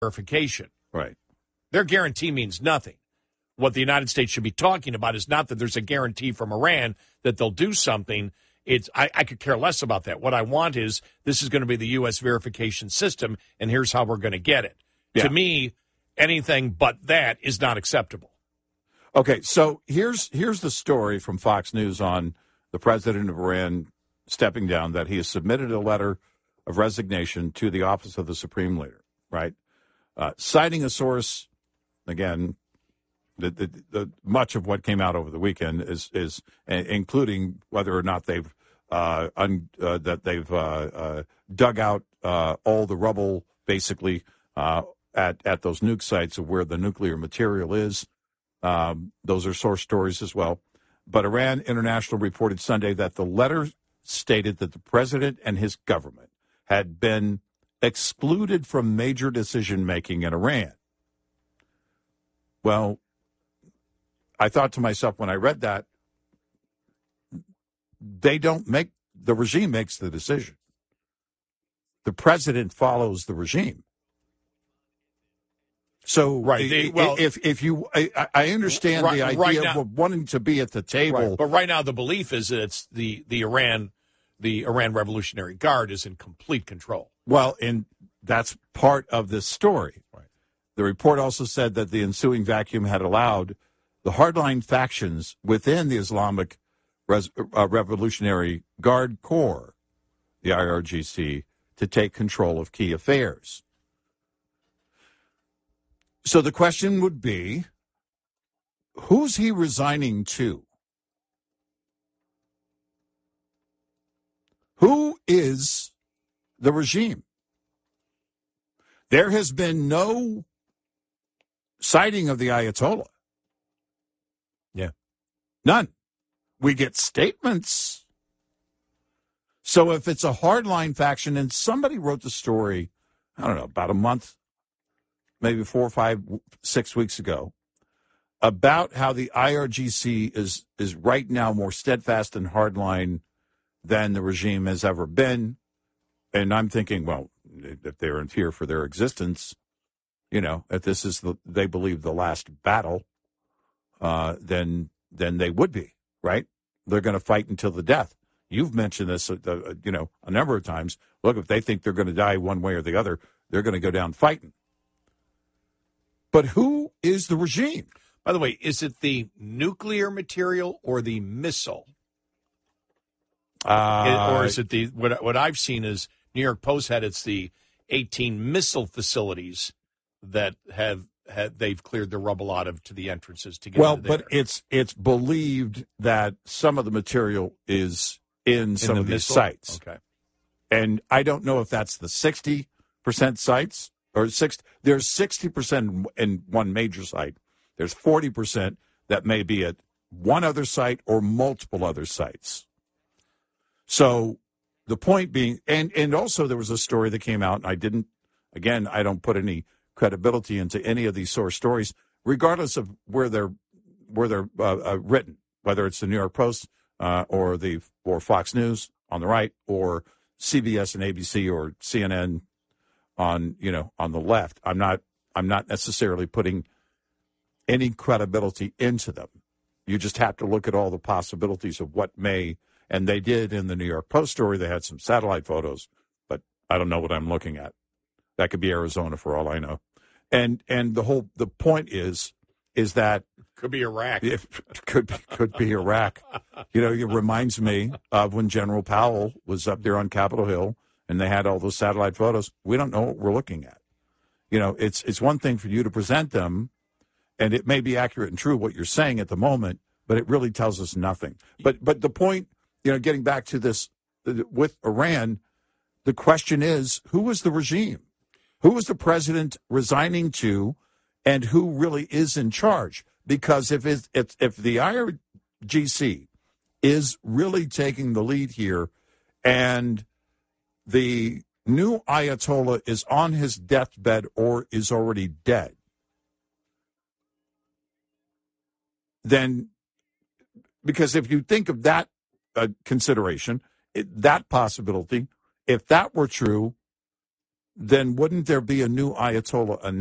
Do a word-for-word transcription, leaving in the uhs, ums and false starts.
verification. Right. Their guarantee means nothing. What the United States should be talking about is not that there's a guarantee from Iran that they'll do something. It's I, I could care less about that. What I want is this is going to be the U S verification system, and here's how we're going to get it. Yeah. To me, anything but that is not acceptable. Okay, so here's here's the story from Fox News on the president of Iran stepping down, that he has submitted a letter of resignation to the office of the Supreme Leader, right? Uh, citing a source, again, the, the, the much of what came out over the weekend is is uh, including whether or not they've uh, un, uh, that they've uh, uh, dug out uh, all the rubble, basically uh, at at those nuke sites of where the nuclear material is. Um, those are source stories as well. But Iran International reported Sunday that the letter stated that the president and his government had been excluded from major decision-making in Iran. Well, I thought to myself when I read that, they don't make, the regime makes the decision. The president follows the regime. So, right, they, well, if if you, I, I understand right, the idea right now, of wanting to be at the table, right, but right now the belief is that it's the the Iran, the Iran Revolutionary Guard is in complete control. Well, and that's part of this story. Right. The report also said that the ensuing vacuum had allowed the hardline factions within the Islamic Res, uh, Revolutionary Guard Corps, the I R G C, to take control of key affairs. So the question would be, who's he resigning to? Who is the regime? There has been no citing of the Ayatollah. Yeah. None. We get statements. So if it's a hardline faction, and somebody wrote the story, I don't know, about a month, maybe four, five, six weeks ago, about how the I R G C is is right now more steadfast and hardline than the regime has ever been. And I'm thinking, well, if they're in fear for their existence, you know, if this is the, they believe the last battle, uh, then then they would be, right? They're going to fight until the death. You've mentioned this, uh, you know, a number of times. Look, if they think they're going to die one way or the other, they're going to go down fighting. But who is the regime? By the way, is it the nuclear material or the missile? Uh, it, or is it the, what, what I've seen is New York Post had it's the eighteen missile facilities that have, have they've cleared the rubble out of to the entrances to get well, into there. but it's it's believed that some of the material is in some in the of these missile? sites. Okay. And I don't know if that's the sixty percent sites or six. There's sixty percent in one major site. There's forty percent that may be at one other site or multiple other sites. So the point being, and, and also there was a story that came out, and I didn't, again, I don't put any credibility into any of these source stories, regardless of where they're where they're uh, uh, written, whether it's the New York Post uh, or the or Fox News on the right, or C B S and A B C or C N N on you know on the left. I'm not I'm not necessarily putting any credibility into them. You just have to look at all the possibilities of what may, and they did in the New York Post story. They had some satellite photos, but I don't know what I'm looking at. That could be Arizona for all I know. And and the whole the point is is that could be Iraq. It could be, could be Iraq. You know, it reminds me of when General Powell was up there on Capitol Hill and they had all those satellite photos. We don't know what we're looking at. You know, it's it's one thing for you to present them, and it may be accurate and true what you're saying at the moment, but it really tells us nothing. But but the point, you know, getting back to this with Iran, the question is, who is the regime? Who is the president resigning to, and who really is in charge? Because if it's, if if the I R G C is really taking the lead here, and the new Ayatollah is on his deathbed or is already dead, then, because if you think of that uh, consideration, it, that possibility, if that were true, then wouldn't there be a new Ayatollah